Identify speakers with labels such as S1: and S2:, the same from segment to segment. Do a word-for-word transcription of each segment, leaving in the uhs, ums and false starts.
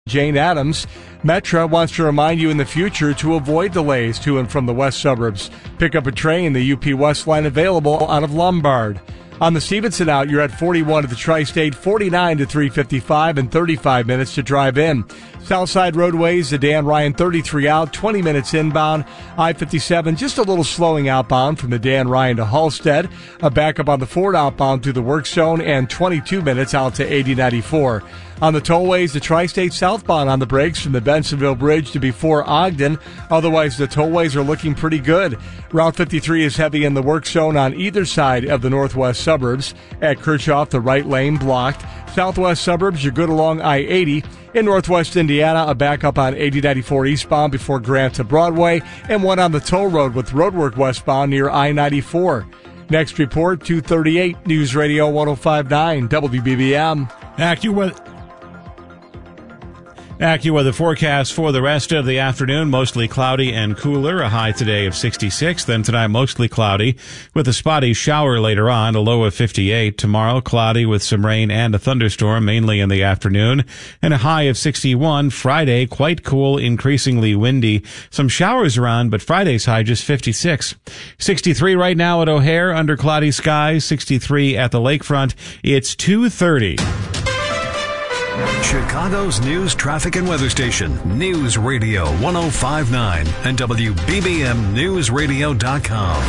S1: Jane Addams. Metra wants to remind you in the future to avoid delays to and from the west suburbs. Pick up a train, the U P West line available out of Lombard. On the Stevenson out, you're at forty-one at the Tri-State, forty-nine to three fifty-five, and thirty-five minutes to drive in. Southside roadways, the Dan Ryan thirty-three out, twenty minutes inbound. I fifty-seven, just a little slowing outbound from the Dan Ryan to Halstead. A backup on the Ford outbound through the work zone, and twenty-two minutes out to eighty ninety-four. On the tollways, the Tri-State southbound on the brakes from the Bensonville Bridge to before Ogden. Otherwise, the tollways are looking pretty good. Route fifty-three is heavy in the work zone on either side of the northwest suburbs. At Kirchhoff, the right lane blocked. Southwest suburbs, you're good along I eighty. In northwest Indiana, a backup on eighty ninety-four eastbound before Grant to Broadway, and one on the toll road with roadwork westbound near I ninety-four. Next report, two thirty-eight, News Radio one oh five point nine, W B B M.
S2: AccuWeather. AccuWeather forecast for the rest of the afternoon, mostly cloudy and cooler, a high today of sixty-six, then tonight mostly cloudy with a spotty shower later on, a low of fifty-eight. Tomorrow cloudy with some rain and a thunderstorm mainly in the afternoon, and a high of sixty-one. Friday quite cool, increasingly windy, some showers around, but Friday's high just fifty-six. sixty-three right now at O'Hare under cloudy skies, sixty-three at the lakefront. It's two thirty.
S3: Chicago's news, traffic, and weather station, News Radio one oh five point nine and W B B M News Radio dot com.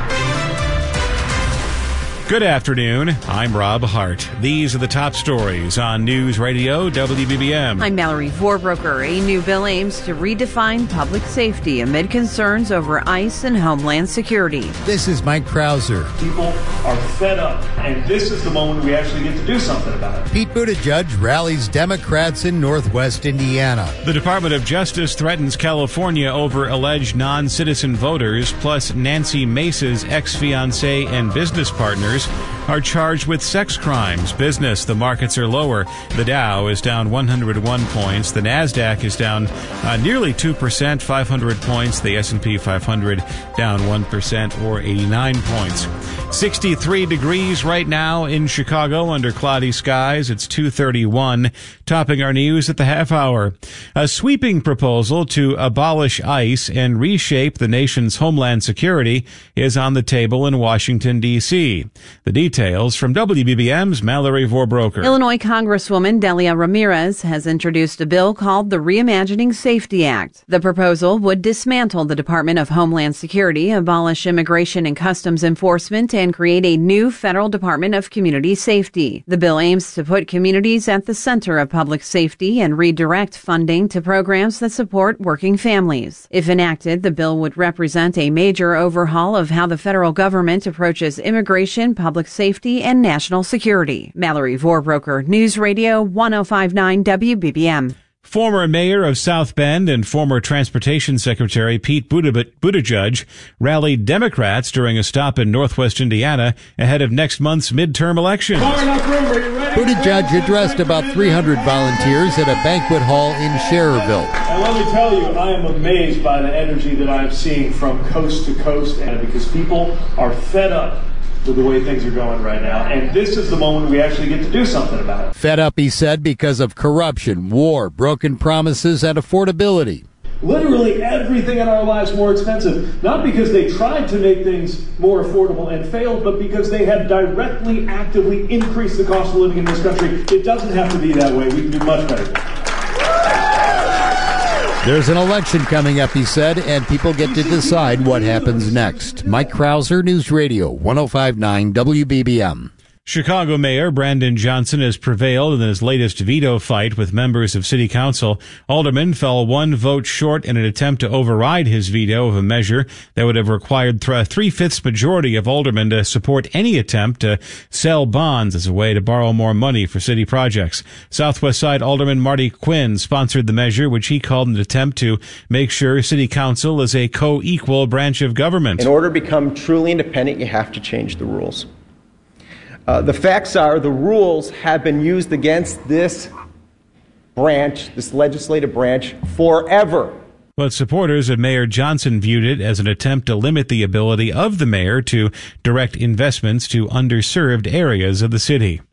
S2: Good afternoon. I'm Rob Hart. These are the top stories on News Radio W B B M.
S4: I'm Mallory Vorbroker. A new bill aims to redefine public safety amid concerns over ICE and Homeland Security.
S5: This is Mike Krauser.
S6: People are fed up, and this is the moment we actually get to do something about it.
S5: Pete Buttigieg rallies Democrats in Northwest Indiana.
S2: The Department of Justice threatens California over alleged non-citizen voters, plus Nancy Mace's ex-fiancé and business partners are charged with sex crimes. Business, the markets are lower. The Dow is down one hundred one points. The Nasdaq is down uh, nearly two percent, five hundred points. The S and P five hundred down one percent or eighty-nine points. sixty-three degrees right now in Chicago under cloudy skies. It's two thirty-one. Topping our news at the half hour. A sweeping proposal to abolish ICE and reshape the nation's homeland security is on the table in Washington, D C The details from W B B M's Mallory Vorbroker.
S4: Illinois Congresswoman Delia Ramirez has introduced a bill called the Reimagining Safety Act. The proposal would dismantle the Department of Homeland Security, abolish Immigration and Customs Enforcement, and create a new federal Department of Community Safety. The bill aims to put communities at the center of public safety and redirect funding to programs that support working families. If enacted, the bill would represent a major overhaul of how the federal government approaches immigration, public safety, and national security. Mallory Vorbroker, News Radio one oh five point nine W B B M.
S2: Former mayor of South Bend and former Transportation Secretary Pete Buttigieg rallied Democrats during a stop in northwest Indiana ahead of next month's midterm election.
S5: Buttigieg addressed about three hundred volunteers at a banquet hall in Schererville.
S6: And let me tell you, I am amazed by the energy that I'm seeing from coast to coast, and because people are fed up with the way things are going right now. And this is the moment we actually get to do something about it.
S5: Fed up, he said, because of corruption, war, broken promises, and affordability.
S6: Literally everything in our lives more expensive, not because they tried to make things more affordable and failed, but because they have directly, actively increased the cost of living in this country. It doesn't have to be that way. We can do much better.
S5: There's an election coming up, he said, and people get to decide what happens next. Mike Krauser, News Radio one oh five point nine W B B M.
S2: Chicago Mayor Brandon Johnson has prevailed in his latest veto fight with members of City Council. Alderman fell one vote short in an attempt to override his veto of a measure that would have required th- a three-fifths majority of aldermen to support any attempt to sell bonds as a way to borrow more money for city projects. Southwest Side Alderman Marty Quinn sponsored the measure, which he called an attempt to make sure City Council is a co-equal branch of government.
S7: In order to become truly independent, you have to change the rules. Uh, the facts are the rules have been used against this branch, this legislative branch, forever.
S2: But supporters of Mayor Johnson viewed it as an attempt to limit the ability of the mayor to direct investments to underserved areas of the city.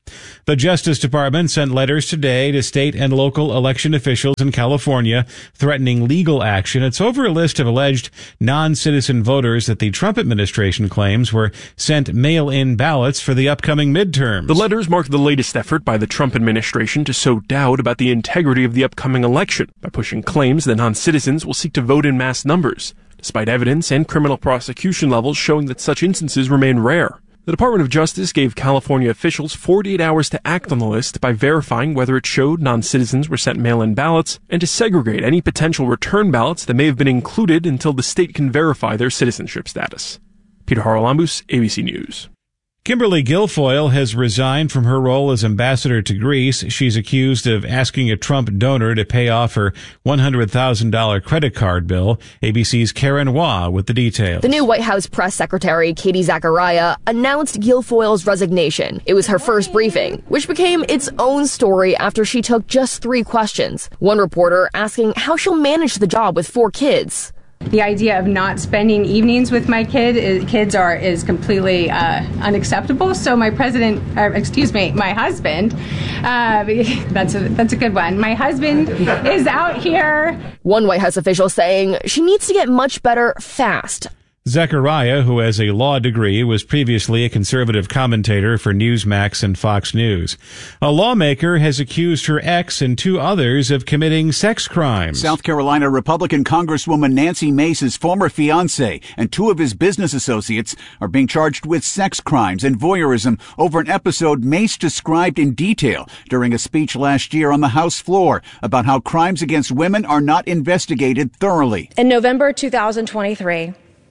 S2: The Justice Department sent letters today to state and local election officials in California threatening legal action. It's over a list of alleged non-citizen voters that the Trump administration claims were sent mail-in ballots for the upcoming midterms.
S8: The letters mark the latest effort by the Trump administration to sow doubt about the integrity of the upcoming election by pushing claims that non-citizens will seek to vote in mass numbers, despite evidence and criminal prosecution levels showing that such instances remain rare. The Department of Justice gave California officials forty-eight hours to act on the list by verifying whether it showed non-citizens were sent mail-in ballots and to segregate any potential return ballots that may have been included until the state can verify their citizenship status. Peter Haralambous, A B C News.
S2: Kimberly Guilfoyle has resigned from her role as ambassador to Greece. She's accused of asking a Trump donor to pay off her one hundred thousand dollars credit card bill. A B C's Karen Waugh with the details.
S9: The new White House press secretary, Katie Zachariah, announced Guilfoyle's resignation. It was her first briefing, which became its own story after she took just three questions. One reporter asking how she'll manage the job with four kids.
S10: The idea of not spending evenings with my kid is, kids are is completely uh, unacceptable. So my president, uh, excuse me, my husband, uh, that's a that's a good one. My husband is out here.
S9: One White House official saying she needs to get much better fast.
S2: Zachariah, who has a law degree, was previously a conservative commentator for Newsmax and Fox News. A lawmaker has accused her ex and two others of committing sex crimes.
S11: South Carolina Republican Congresswoman Nancy Mace's former fiancé and two of his business associates are being charged with sex crimes and voyeurism over an episode Mace described in detail during a speech last year on the House floor about how crimes against women are not investigated thoroughly.
S12: In November two thousand twenty-three,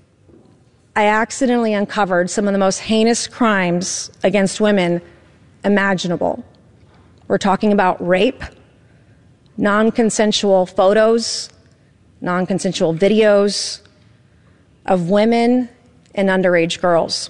S12: I accidentally uncovered some of the most heinous crimes against women imaginable. We're talking about rape, non-consensual photos, non-consensual videos of women and underage girls,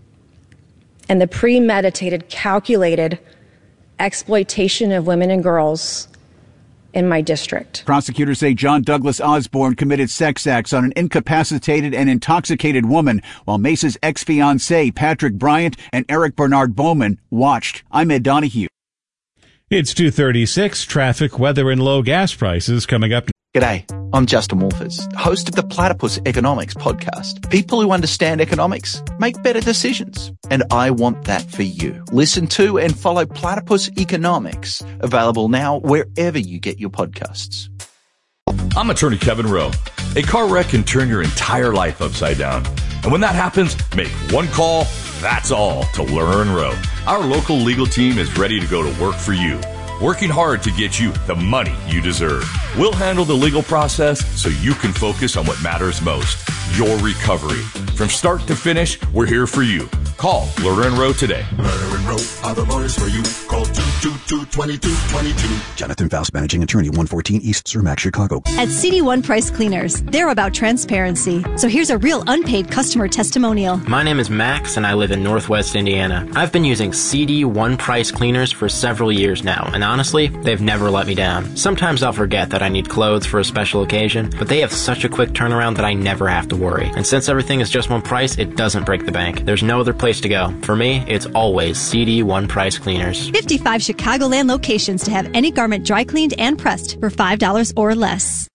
S12: and the premeditated, calculated exploitation of women and girls in my district.
S11: Prosecutors say John Douglas Osborne committed sex acts on an incapacitated and intoxicated woman while Mace's ex-fiancé Patrick Bryant and Eric Bernard Bowman watched. I'm Ed Donahue.
S2: It's two thirty-six. Traffic, weather, and low gas prices coming up.
S13: G'day, I'm Justin Wolfers, host of the Platypus Economics podcast. People who understand economics make better decisions, and I want that for you. Listen to and follow Platypus Economics, available now wherever you get your podcasts.
S14: I'm attorney Kevin Rowe. A car wreck can turn your entire life upside down. And when that happens, make one call, that's all, to Lerner and Rowe. Our local legal team is ready to go to work for you, working hard to get you the money you deserve. We'll handle the legal process so you can focus on what matters most, your recovery. From start to finish, we're here for you. Call Lerner and Rowe today.
S15: Lerner and Rowe are the lawyers for you. Call two two two, two two two two.
S16: Jonathan Faust, Managing Attorney, one fourteen East Cermak, Chicago.
S17: At C D one Price Cleaners, they're about transparency. So here's a real unpaid customer testimonial.
S18: My name is Max, and I live in Northwest Indiana. I've been using C D one Price Cleaners for several years now, and honestly, they've never let me down. Sometimes I'll forget that I need clothes for a special occasion, but they have such a quick turnaround that I never have to worry. And since everything is just one price, it doesn't break the bank. There's no other place to go. For me, it's always C D one Price Cleaners.
S17: fifty-five Chicagoland locations to have any garment dry cleaned and pressed for five dollars or less.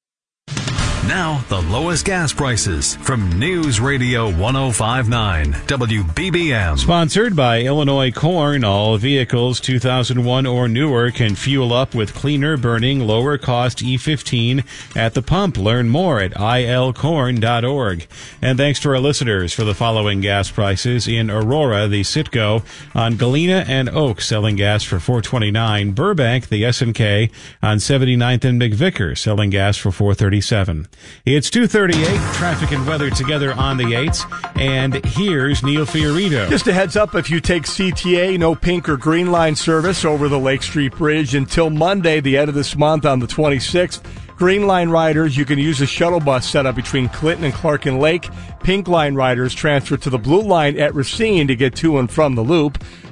S3: Now, the lowest gas prices from News Radio one oh five point nine W B B M.
S2: Sponsored by Illinois Corn. All vehicles two thousand one or newer can fuel up with cleaner burning, lower cost E fifteen at the pump. Learn more at I L corn dot org. And thanks to our listeners for the following gas prices. In Aurora, the Citgo on Galena and Oak selling gas for four twenty-nine. Burbank, the S and K on seventy-ninth and McVicker selling gas for four thirty-seven. It's two thirty-eight, traffic and weather together on the eights, and here's Neil Fiorito.
S1: Just a heads up, if you take C T A, no pink or green line service over the Lake Street Bridge until Monday, the end of this month on the twenty-sixth. Green line riders, you can use a shuttle bus set up between Clinton and Clark and Lake. Pink line riders transfer to the blue line at Racine to get to and from the loop.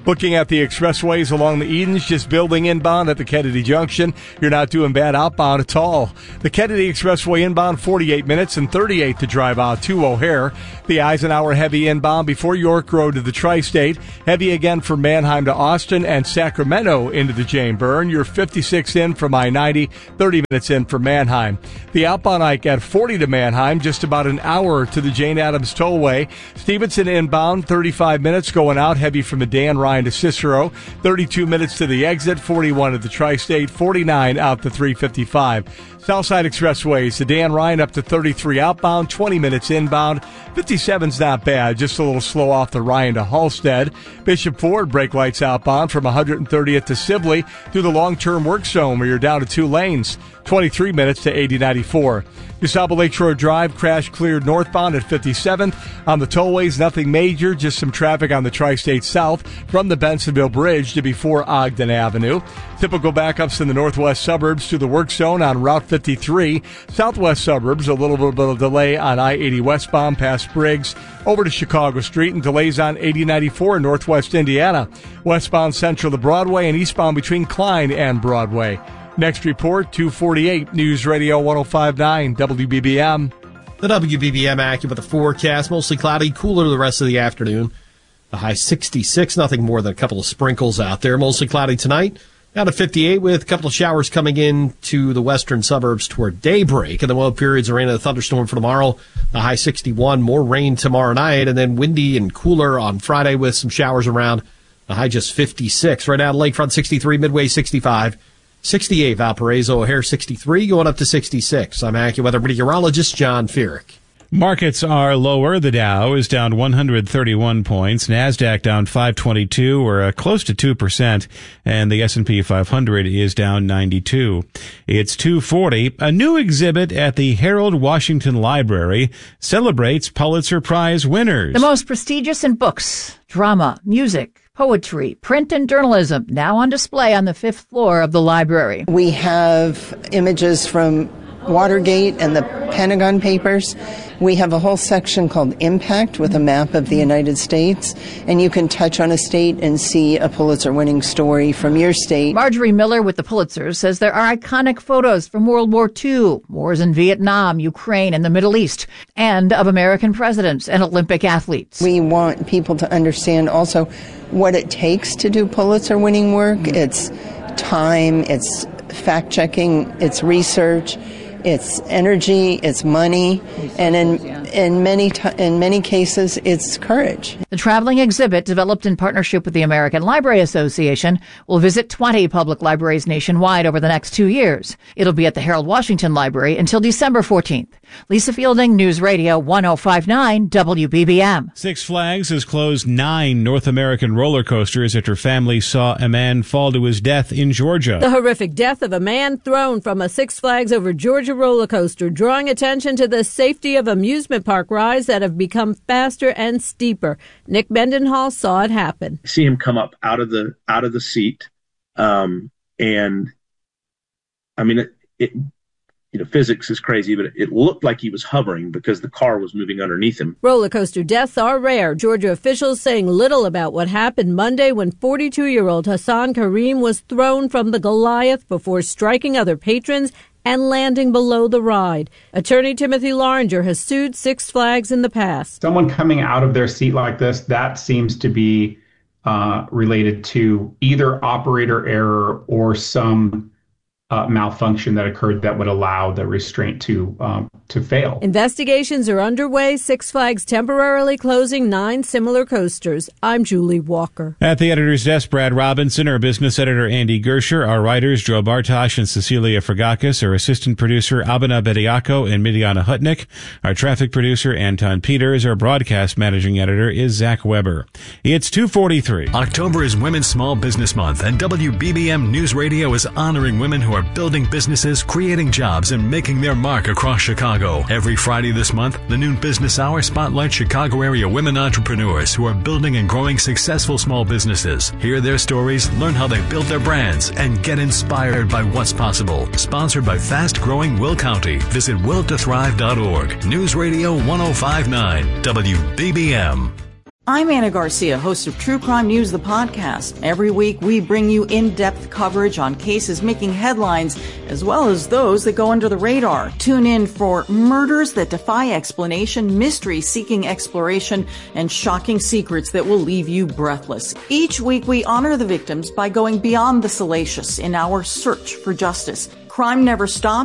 S1: Looking at the expressways along the Edens, just building inbound at the Kennedy Junction. You're not doing bad outbound at all. The Kennedy Expressway inbound, forty-eight minutes and thirty-eight to drive out to O'Hare. The Eisenhower heavy inbound before York Road to the Tri-State. Heavy again from Manheim to Austin and Sacramento into the Jane Byrne. You're fifty-six in from I ninety, thirty minutes in from Manheim. The outbound Ike at forty to Manheim, just about an hour to the Jane Addams Tollway. Stevenson inbound, thirty-five minutes going out, heavy from the Dan Ryan to Cicero, thirty-two minutes to the exit, forty-one at the Tri-State, forty-nine out to three fifty-five. Southside Expressways, the Dan Ryan up to thirty-three outbound, twenty minutes inbound. fifty-seven's not bad, just a little slow off the Ryan to Halstead. Bishop Ford, brake lights outbound from one hundred thirtieth to Sibley through the long-term work zone where you're down to two lanes. twenty-three minutes to eighty ninety-four. DeSable Lakeshore Drive, crash cleared northbound at fifty-seventh. On the tollways, nothing major, just some traffic on the Tri-State South from the Bensonville Bridge to before Ogden Avenue. Typical backups in the northwest suburbs to the work zone on Route fifty-three. Southwest suburbs, a little bit of delay on I eighty westbound past Briggs over to Chicago Street, and delays on eighty ninety-four in northwest Indiana. Westbound central to Broadway and eastbound between Klein and Broadway. Next report, two forty-eight, News Radio one oh five point nine, W B B M.
S19: The W B B M accurate with the forecast. Mostly cloudy, cooler the rest of the afternoon. The high sixty-six, nothing more than a couple of sprinkles out there. Mostly cloudy tonight. Down to fifty-eight with a couple of showers coming in to the western suburbs toward daybreak. And then we'll have periods of rain and a thunderstorm for tomorrow. The high sixty-one, more rain tomorrow night. And then windy and cooler on Friday with some showers around. The high just fifty-six. Right now, Lakefront sixty-three, Midway sixty-five. sixty-eight, Valparaiso, O'Hare sixty-three, going up to sixty-six. I'm AccuWeather meteorologist John Feerick.
S2: Markets are lower. The Dow is down one hundred thirty-one points. NASDAQ down five twenty-two, or uh, close to two percent. And the S and P five hundred is down ninety-two. It's two forty. A new exhibit at the Harold Washington Library celebrates Pulitzer Prize winners.
S20: The most prestigious in books, drama, music, poetry, print, and journalism, now on display on the fifth floor of the library.
S21: We have images from Watergate and the Pentagon Papers. We have a whole section called Impact with a map of the United States, and you can touch on a state and see a Pulitzer-winning story from your state.
S20: Marjorie Miller with the Pulitzers says there are iconic photos from World War Two, wars in Vietnam, Ukraine, and the Middle East, and of American presidents and Olympic athletes.
S21: We want people to understand also what it takes to do Pulitzer-winning work. Mm-hmm. It's time, it's fact-checking, it's research, it's energy, it's money, and in in many t- in many cases, it's courage.
S20: The traveling exhibit, developed in partnership with the American Library Association, will visit twenty public libraries nationwide over the next two years. It'll be at the Harold Washington Library until December fourteenth. Lisa Fielding, News Radio one oh five point nine, W B B M.
S2: Six Flags has closed nine North American roller coasters after families saw a man fall to his death in Georgia.
S22: The horrific death of a man thrown from a Six Flags Over Georgia roller coaster, drawing attention to the safety of amusement park rides that have become faster and steeper. Nick Mendenhall saw it happen.
S23: See him come up out of the out of the seat, um, and I mean, it, it, you know, physics is crazy, but it looked like he was hovering because the car was moving underneath him.
S22: Roller coaster deaths are rare. Georgia officials saying little about what happened Monday when forty-two-year-old Hassan Kareem was thrown from the Goliath before striking other patrons and landing below the ride. Attorney Timothy Loringer has sued Six Flags in the past.
S24: Someone coming out of their seat like this, that seems to be uh, related to either operator error or some uh, malfunction that occurred that would allow the restraint to um, to fail.
S22: Investigations are underway. Six Flags temporarily closing nine similar coasters. I'm Julie Walker.
S2: At the editor's desk, Brad Robinson, our business editor Andy Gersher, our writers Joe Bartosh and Cecilia Fragakis, our assistant producer Abena Bediako and Midiana Hutnik, our traffic producer Anton Peters, our broadcast managing editor is Zach Weber. It's two forty-three.
S3: October is Women's Small Business Month, and W B B M News Radio is honoring women who are building businesses, creating jobs, and making their mark across Chicago. Every Friday this month, the Noon Business Hour spotlights Chicago area women entrepreneurs who are building and growing successful small businesses. Hear their stories, learn how they built their brands, and get inspired by what's possible. Sponsored by fast-growing Will County. Visit will to thrive dot org. News Radio one oh five point nine, W B B M.
S4: I'm Anna Garcia, host of True Crime News, the podcast. Every week, we bring you in-depth coverage on cases making headlines, as well as those that go under the radar. Tune in for murders that defy explanation, mysteries seeking exploration, and shocking secrets that will leave you breathless. Each week, we honor the victims by going beyond the salacious in our search for justice. Crime never stops.